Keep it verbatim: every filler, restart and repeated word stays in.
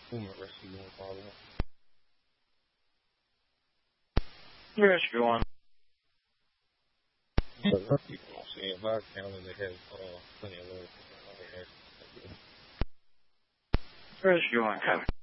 Movement rescue one follow up. Rescue one. But people don't see it. Our county, they have uh, plenty of love. Rescue one, coming.